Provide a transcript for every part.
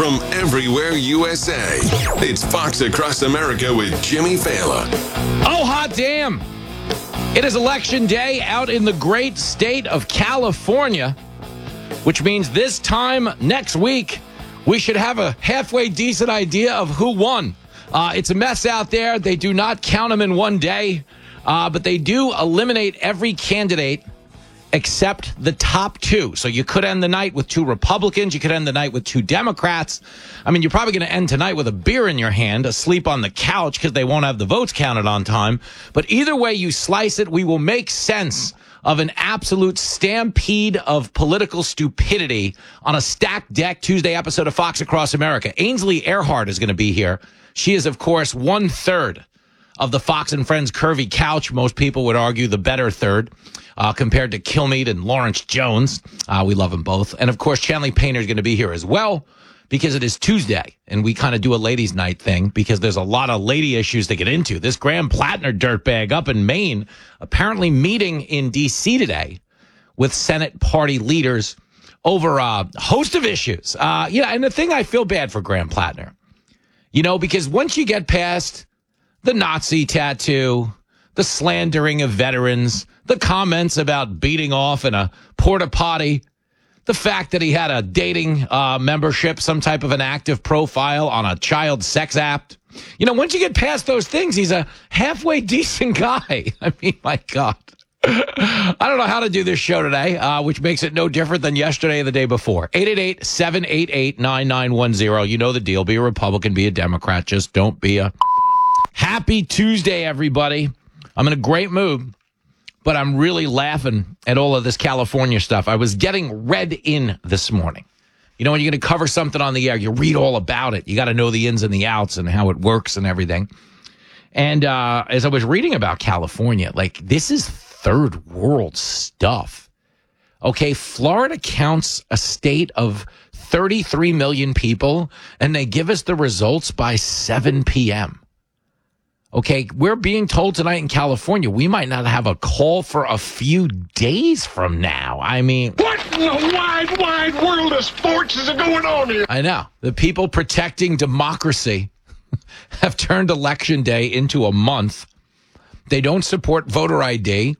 from everywhere USA. It's Fox Across America with Jimmy Fallon. Oh, hot damn. It is election day out in the great state of California, which means this time next week, we should have a halfway decent idea of who won. It's a mess out there. They do not count them in one day, but they do eliminate every candidate except the top two. So you could end the night with two Republicans. You could end the night with two Democrats. I mean, you're probably going to end tonight with a beer in your hand, asleep on the couch because they won't have the votes counted on time. But either way you slice it, we will make sense of an absolute stampede of political stupidity on a stacked deck Tuesday episode of Fox Across America. Ainsley Earhardt is going to be here. She is, of course, 1/3 of the Fox and Friends curvy couch. Most people would argue the better third compared to Kilmeade and Lawrence Jones. We love them both. And, of course, Chanley Painter is going to be here as well because it is Tuesday, and we kind of do a ladies' night thing because there's a lot of lady issues to get into. This Graham Plattner dirtbag up in Maine apparently meeting in D.C. today with Senate party leaders over a host of issues. And the thing I feel bad for Graham Plattner, because once you get past the Nazi tattoo, the slandering of veterans, the comments about beating off in a porta potty, the fact that he had a dating membership, some type of an active profile on a child sex app. Once you get past those things, he's a halfway decent guy. I mean, my God. I don't know how to do this show today, which makes it no different than yesterday or the day before. 888-788-9910. You know the deal. Be a Republican, be a Democrat. Just don't be a... Happy Tuesday, everybody. I'm in a great mood, but I'm really laughing at all of this California stuff. I was getting read in this morning. When you're going to cover something on the air, you read all about it. You got to know the ins and the outs and how it works and everything. And as I was reading about California, this is third world stuff. Okay, Florida counts a state of 33 million people, and they give us the results by 7 p.m. Okay, we're being told tonight in California we might not have a call for a few days from now. I mean... What in the wide world of sports is going on here? I know. The people protecting democracy have turned Election Day into a month. They don't support voter ID.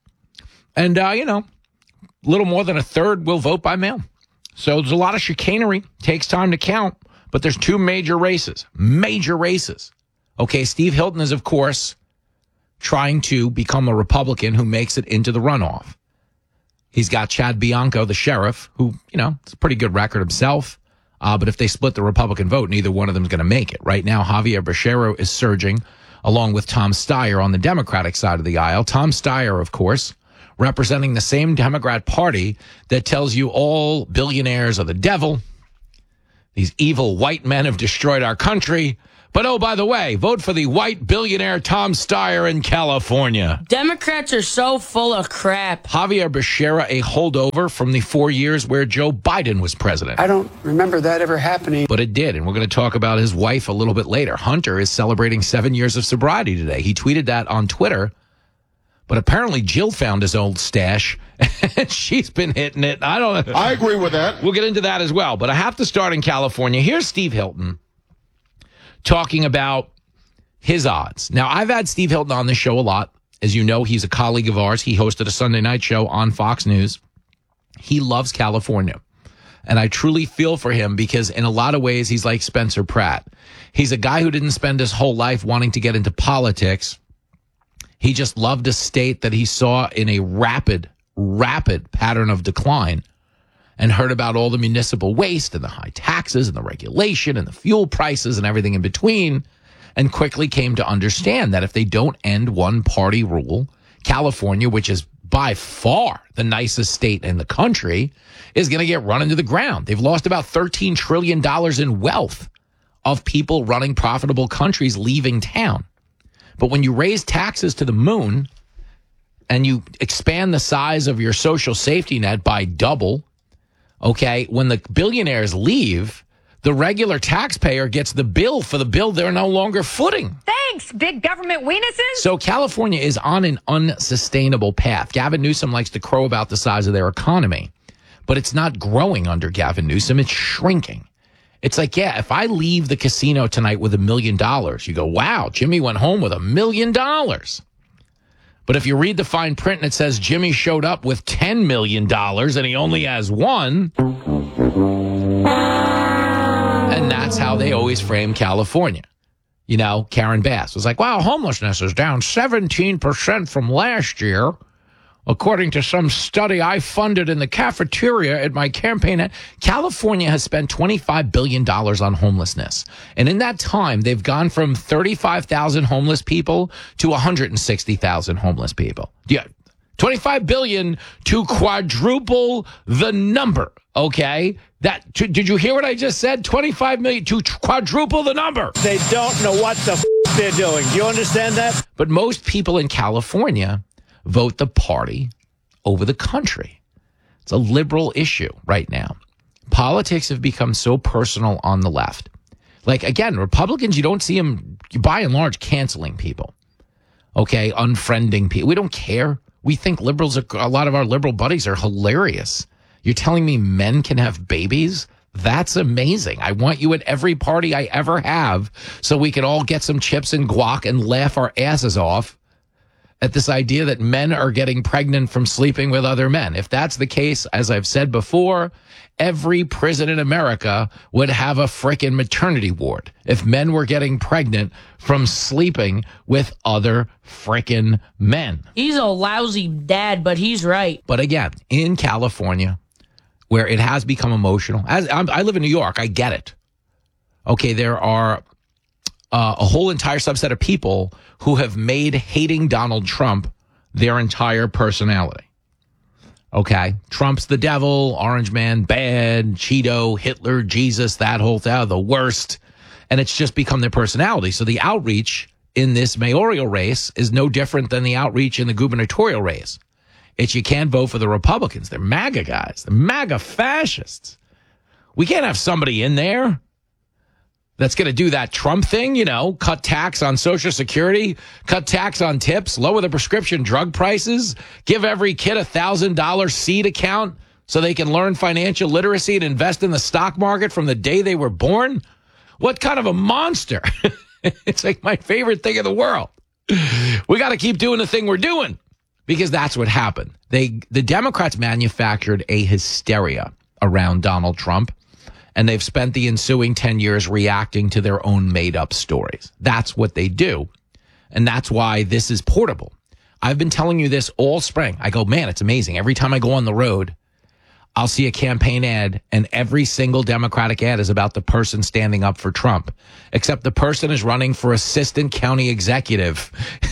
And, a little more than a third will vote by mail. So there's a lot of chicanery. Takes time to count. But there's two major races. Major races. Okay, Steve Hilton is, of course, trying to become a Republican who makes it into the runoff. He's got Chad Bianco, the sheriff, who, it's a pretty good record himself. But if they split the Republican vote, neither one of them is going to make it. Right now, Javier Becerra is surging, along with Tom Steyer on the Democratic side of the aisle. Tom Steyer, of course, representing the same Democrat Party that tells you all billionaires are the devil. These evil white men have destroyed our country. But, oh, by the way, vote for the white billionaire Tom Steyer in California. Democrats are so full of crap. Javier Becerra, a holdover from the 4 years where Joe Biden was president. I don't remember that ever happening. But it did, and we're going to talk about his wife a little bit later. Hunter is celebrating 7 years of sobriety today. He tweeted that on Twitter. But apparently Jill found his old stash, and she's been hitting it. I don't know. I agree with that. We'll get into that as well. But I have to start in California. Here's Steve Hilton talking about his odds. Now, I've had Steve Hilton on this show a lot. As you know, he's a colleague of ours. He hosted a Sunday night show on Fox News. He loves California. And I truly feel for him because in a lot of ways, he's like Spencer Pratt. He's a guy who didn't spend his whole life wanting to get into politics. He just loved a state that he saw in a rapid pattern of decline and heard about all the municipal waste and the high taxes and the regulation and the fuel prices and everything in between, and quickly came to understand that if they don't end one-party rule, California, which is by far the nicest state in the country, is going to get run into the ground. They've lost about $13 trillion in wealth of people running profitable countries leaving town. But when you raise taxes to the moon and you expand the size of your social safety net by double, okay, when the billionaires leave, the regular taxpayer gets the bill for the bill they're no longer footing. Thanks, big government weenuses. So California is on an unsustainable path. Gavin Newsom likes to crow about the size of their economy, but it's not growing under Gavin Newsom. It's shrinking. It's like, yeah, if I leave the casino tonight with $1 million, you go, wow, Jimmy went home with $1 million. But if you read the fine print and it says Jimmy showed up with $10 million and he only has one, and that's how they always frame California. You know, Karen Bass was like, wow, homelessness is down 17% from last year, according to some study I funded in the cafeteria at my campaign. California has spent $25 billion on homelessness. And in that time, they've gone from 35,000 homeless people to 160,000 homeless people. Yeah, $25 billion to quadruple the number, okay? Did you hear what I just said? $25 million to quadruple the number. They don't know what the they're doing. Do you understand that? But most people in California vote the party over the country. It's a liberal issue right now. Politics have become so personal on the left. Like, again, Republicans, you don't see them, by and large, canceling people. Okay, unfriending people. We don't care. We think liberals, a lot of our liberal buddies are hilarious. You're telling me men can have babies? That's amazing. I want you at every party I ever have so we can all get some chips and guac and laugh our asses off at this idea that men are getting pregnant from sleeping with other men. If that's the case, as I've said before, every prison in America would have a frickin' maternity ward if men were getting pregnant from sleeping with other frickin' men. He's a lousy dad, but he's right. But again, in California, where it has become emotional, I live in New York, I get it. Okay, there are a whole entire subset of people who have made hating Donald Trump their entire personality. Okay, Trump's the devil, Orange Man bad, Cheeto, Hitler, Jesus, that whole thing, the worst. And it's just become their personality. So the outreach in this mayoral race is no different than the outreach in the gubernatorial race. It's you can't vote for the Republicans. They're MAGA guys. They're MAGA fascists. We can't have somebody in there that's going to do that Trump thing, you know, cut tax on Social Security, cut tax on tips, lower the prescription drug prices, give every kid $1,000 seed account so they can learn financial literacy and invest in the stock market from the day they were born. What kind of a monster? It's like my favorite thing in the world. We got to keep doing the thing we're doing because that's what happened. The Democrats manufactured a hysteria around Donald Trump. And they've spent the ensuing 10 years reacting to their own made-up stories. That's what they do. And that's why this is portable. I've been telling you this all spring. I go, man, it's amazing. Every time I go on the road, I'll see a campaign ad, and every single Democratic ad is about the person standing up for Trump, except the person is running for assistant county executive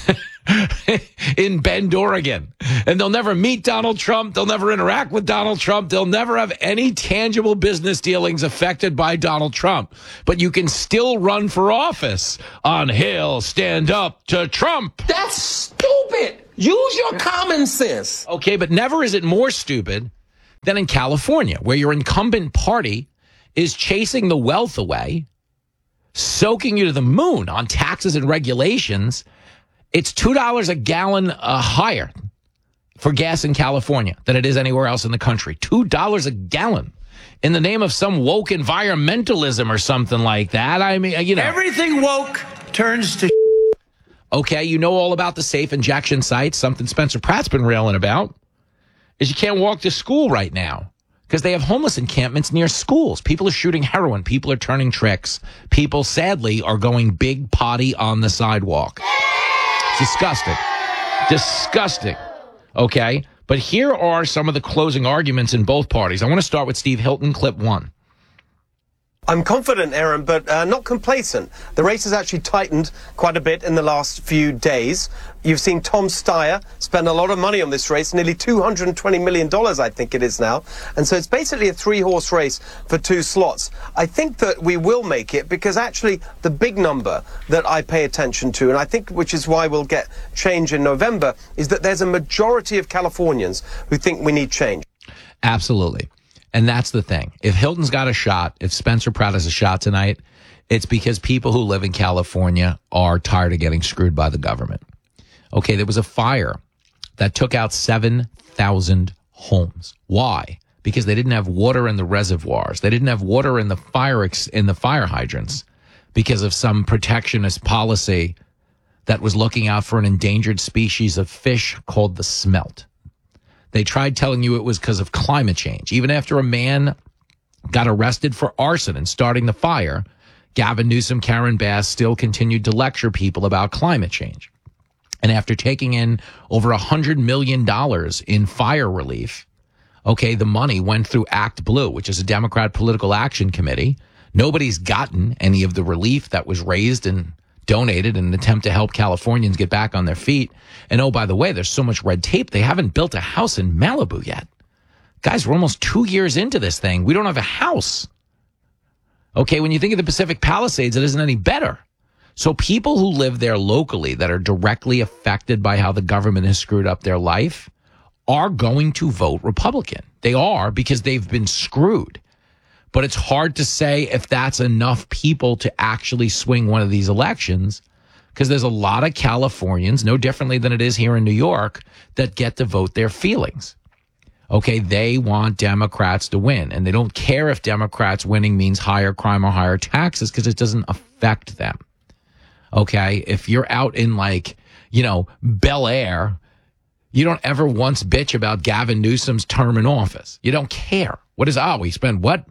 in Bend, Oregon. And they'll never meet Donald Trump. They'll never interact with Donald Trump. They'll never have any tangible business dealings affected by Donald Trump. But you can still run for office on Hill, stand up to Trump. That's stupid. Use your common sense. Okay, but never is it more stupid than in California, where your incumbent party is chasing the wealth away, soaking you to the moon on taxes and regulations. It's $2 a gallon higher for gas in California than it is anywhere else in the country. $2 a gallon in the name of some woke environmentalism or something like that. I mean, you know. Everything woke turns to Okay, you know all about the safe injection sites. Something Spencer Pratt's been railing about is you can't walk to school right now because they have homeless encampments near schools. People are shooting heroin. People are turning tricks. People, sadly, are going big potty on the sidewalk. Disgusting. Disgusting. Okay? But here are some of the closing arguments in both parties. I want to start with Steve Hilton, clip 1. I'm confident, Aaron, but not complacent. The race has actually tightened quite a bit in the last few days. You've seen Tom Steyer spend a lot of money on this race, nearly $220 million, I think it is now. And so it's basically a 3-horse race for 2 slots. I think that we will make it because actually the big number that I pay attention to, and I think which is why we'll get change in November, is that there's a majority of Californians who think we need change. Absolutely. And that's the thing. If Hilton's got a shot, if Spencer Pratt has a shot tonight, it's because people who live in California are tired of getting screwed by the government. Okay, there was a fire that took out 7,000 homes. Why? because they didn't have water in the reservoirs. They didn't have water in the fire hydrants because of some protectionist policy that was looking out for an endangered species of fish called the smelt. They tried telling you it was because of climate change. Even after a man got arrested for arson and starting the fire, Gavin Newsom, Karen Bass still continued to lecture people about climate change. And after taking in over $100 million in fire relief, okay, the money went through Act Blue, which is a Democrat political action committee. Nobody's gotten any of the relief that was raised and donated in an attempt to help Californians get back on their feet. And oh, by the way, there's so much red tape, they haven't built a house in Malibu yet. Guys, we're almost 2 years into this thing. We don't have a house. Okay, when you think of the Pacific Palisades, it isn't any better. So people who live there locally that are directly affected by how the government has screwed up their life are going to vote Republican. They are, because they've been screwed. But it's hard to say if that's enough people to actually swing one of these elections, because there's a lot of Californians, no differently than it is here in New York, that get to vote their feelings. Okay, they want Democrats to win, and they don't care if Democrats winning means higher crime or higher taxes, because it doesn't affect them. Okay, if you're out in Bel Air, you don't ever once bitch about Gavin Newsom's term in office. You don't care. We spent what?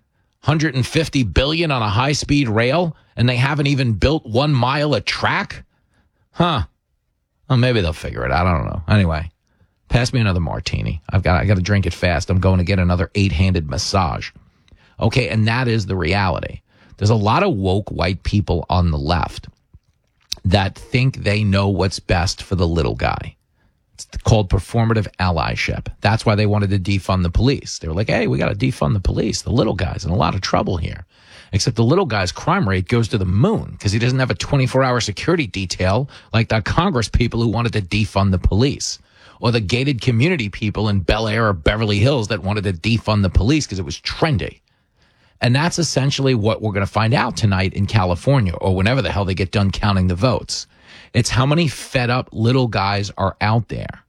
$150 billion on a high-speed rail, and they haven't even built 1 mile of track? Huh. Well, maybe they'll figure it out. I don't know. Anyway, pass me another martini. I got to drink it fast. I'm going to get another 8-handed massage. Okay, and that is the reality. There's a lot of woke white people on the left that think they know what's best for the little guy. It's called performative allyship. That's why they wanted to defund the police. They were like, hey, we got to defund the police. The little guy's in a lot of trouble here. Except the little guy's crime rate goes to the moon because he doesn't have a 24-hour security detail like the Congress people who wanted to defund the police, or the gated community people in Bel Air or Beverly Hills that wanted to defund the police because it was trendy. And that's essentially what we're going to find out tonight in California, or whenever the hell they get done counting the votes. It's how many fed up little guys are out there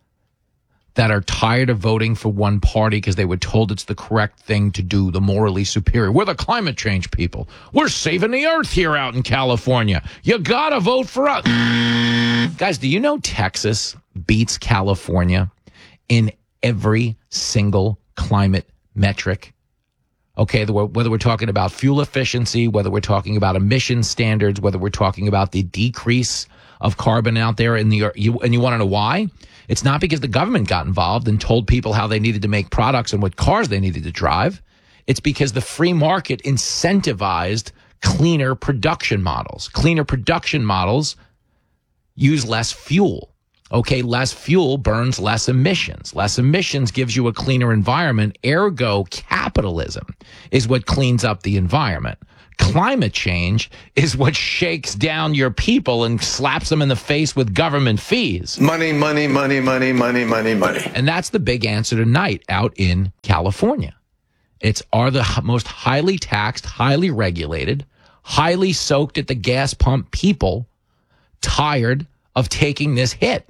that are tired of voting for one party because they were told it's the correct thing to do, the morally superior. We're the climate change people. We're saving the earth here out in California. You got to vote for us. Guys, do you know Texas beats California in every single climate metric? Okay, whether we're talking about fuel efficiency, whether we're talking about emission standards, whether we're talking about the decrease of carbon out there in the earth, and you want to know why? It's not because the government got involved and told people how they needed to make products and what cars they needed to drive. It's because the free market incentivized cleaner production models. Cleaner production models use less fuel. Okay, less fuel burns less emissions. Less emissions gives you a cleaner environment. Ergo, capitalism is what cleans up the environment. Climate change is what shakes down your people and slaps them in the face with government fees. Money, money, money, money, money, money, money. And that's the big answer tonight out in California. Are the most highly taxed, highly regulated, highly soaked at the gas pump people tired of taking this hit?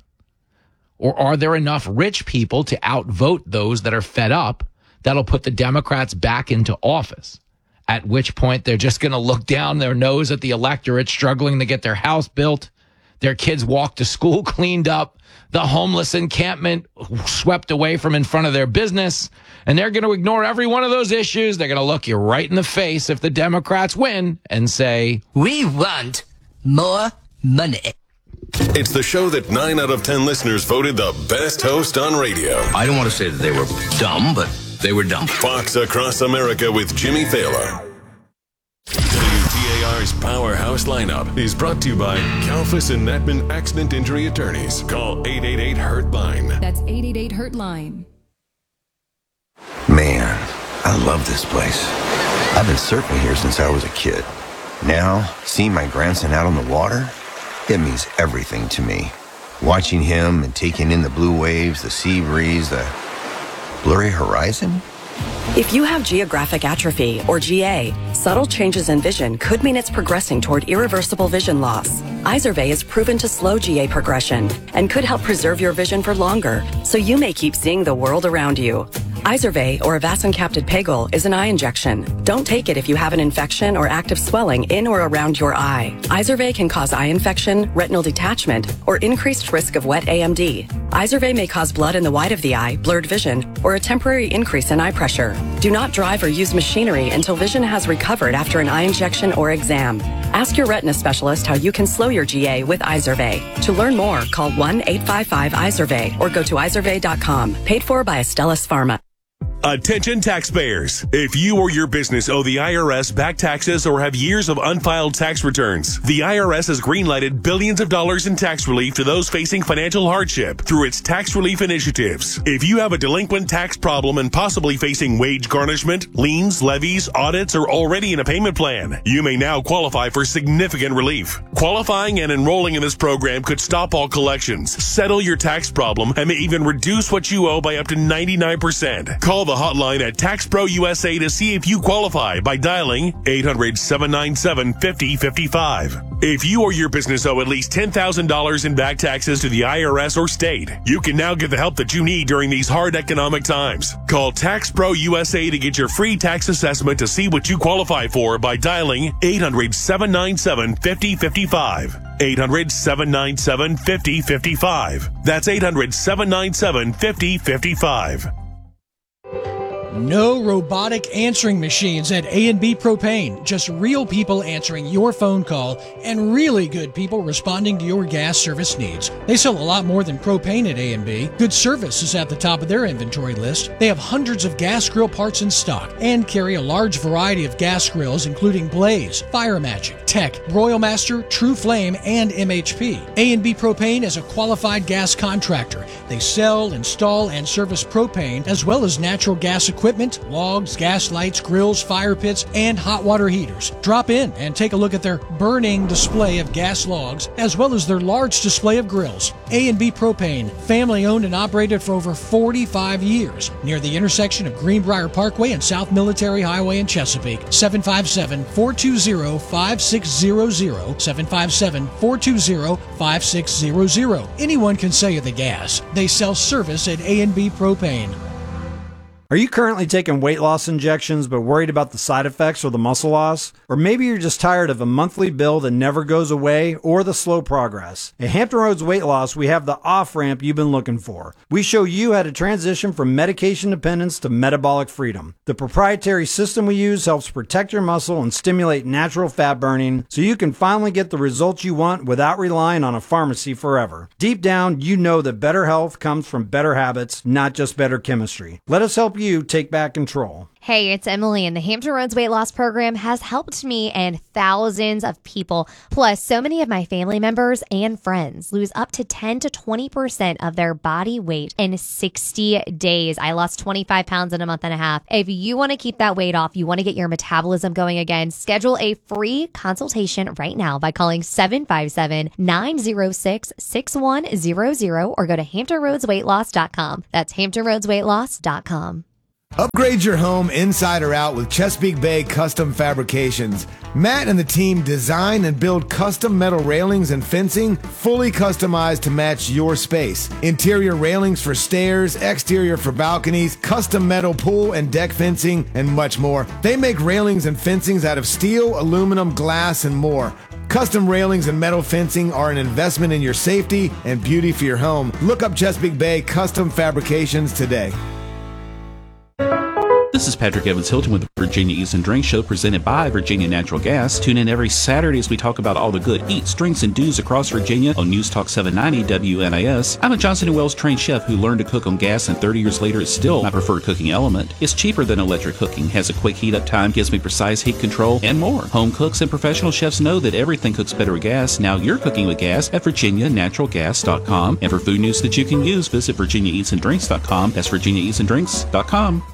Or are there enough rich people to outvote those that are fed up that'll put the Democrats back into office? At which point they're just going to look down their nose at the electorate struggling to get their house built, their kids walk to school cleaned up, the homeless encampment swept away from in front of their business, and they're going to ignore every one of those issues. They're going to look you right in the face if the Democrats win and say, "We want more money." It's the show that 9 out of 10 listeners voted the best host on radio. I don't want to say that they were dumb, but they were dumb. Fox Across America with Jimmy Thaler. WTAR's Powerhouse Lineup is brought to you by Kalfas and Netman Accident Injury Attorneys. Call 888-HURT-LINE. That's 888-HURT-LINE. Man, I love this place. I've been surfing here since I was a kid. Now, seeing my grandson out on the water, it means everything to me. Watching him and taking in the blue waves, the sea breeze, the blurry horizon. If you have geographic atrophy, or GA, subtle changes in vision could mean it's progressing toward irreversible vision loss. Izervay is proven to slow GA progression and could help preserve your vision for longer, so you may keep seeing the world around you. Izervay, or Avastin-capted Pagol, is an eye injection. Don't take it if you have an infection or active swelling in or around your eye. Izervay can cause eye infection, retinal detachment, or increased risk of wet AMD. Izervay may cause blood in the white of the eye, blurred vision, or a temporary increase in eye pressure. Do not drive or use machinery until vision has recovered after an eye injection or exam. Ask your retina specialist how you can slow your GA with Izervay. To learn more, call 1-855-IZERVAY or go to izervay.com. Paid for by Astellas Pharma. Attention taxpayers. If you or your business owe the IRS back taxes or have years of unfiled tax returns, the IRS has greenlighted billions of dollars in tax relief to those facing financial hardship through its tax relief initiatives. If you have a delinquent tax problem and possibly facing wage garnishment, liens, levies, audits, or already in a payment plan, you may now qualify for significant relief. Qualifying and enrolling in this program could stop all collections, settle your tax problem, and may even reduce what you owe by up to 99%. Call the hotline at TaxPro USA to see if you qualify by dialing 800-797-5055. If you or your business owe at least $10,000 in back taxes to the IRS or state, you can now get the help that you need during these hard economic times. Call TaxPro USA to get your free tax assessment to see what you qualify for by dialing 800-797-5055. 800-797-5055. That's 800-797-5055. No robotic answering machines at A&B Propane. Just real people answering your phone call and really good people responding to your gas service needs. They sell a lot more than propane at A&B. Good service is at the top of their inventory list. They have hundreds of gas grill parts in stock and carry a large variety of gas grills including Blaze, Fire Magic, Tech, Royal Master, True Flame, and MHP. A&B Propane is a qualified gas contractor. They sell, install, and service propane as well as natural gas equipment, logs, gas lights, grills, fire pits, and hot water heaters. Drop in and take a look at their burning display of gas logs as well as their large display of grills. A&B Propane, family owned and operated for over 45 years, near the intersection of Greenbrier Parkway and South Military Highway in Chesapeake. 757-420-5600, 757-420-5600. Anyone can sell you the gas. They sell service at A&B Propane. Are you currently taking weight loss injections but worried about the side effects or the muscle loss? Or maybe you're just tired of a monthly bill that never goes away or the slow progress. At Hampton Roads Weight Loss, we have the off-ramp you've been looking for. We show you how to transition from medication dependence to metabolic freedom. The proprietary system we use helps protect your muscle and stimulate natural fat burning so you can finally get the results you want without relying on a pharmacy forever. Deep down, you know that better health comes from better habits, not just better chemistry. Let us help you take back control. Hey, it's Emily, and the Hampton Roads Weight Loss Program has helped me and thousands of people. Plus, so many of my family members and friends lose up to 10 to 20% of their body weight in 60 days. I lost 25 pounds in a month and a half. If you want to keep that weight off, you want to get your metabolism going again, schedule a free consultation right now by calling 757-906-6100 or go to HamptonRoadsWeightLoss.com. That's HamptonRoadsWeightLoss.com. Upgrade your home inside or out with Chesapeake Bay Custom Fabrications. Matt and the team design and build custom metal railings and fencing fully customized to match your space. Interior railings for stairs, exterior for balconies, custom metal pool and deck fencing, and much more. They make railings and fencings out of steel, aluminum, glass, and more. Custom railings and metal fencing are an investment in your safety and beauty for your home. Look up Chesapeake Bay Custom Fabrications today. This is Patrick Evans Hilton with the Virginia Eats and Drinks Show presented by Virginia Natural Gas. Tune in every Saturday as we talk about all the good eats, drinks, and do's across Virginia on News Talk 790 WNIS. I'm a Johnson & Wells trained chef who learned to cook on gas, and 30 years later it's still my preferred cooking element. It's cheaper than electric cooking, has a quick heat up time, gives me precise heat control, and more. Home cooks and professional chefs know that everything cooks better with gas. Now you're cooking with gas at VirginiaNaturalGas.com. And for food news that you can use, visit VirginiaEatsAndDrinks.com. That's VirginiaEatsAndDrinks.com.